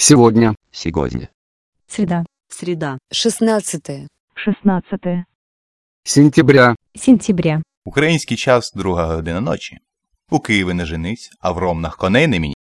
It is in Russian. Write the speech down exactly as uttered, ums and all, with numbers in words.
Сегодня. Сегодня. Среда. Среда. шістнадцяте. шістнадцяте Сентября. сентября. Український час – друга година ночі. У Києві не женись, а в Ромнах коней не міняй.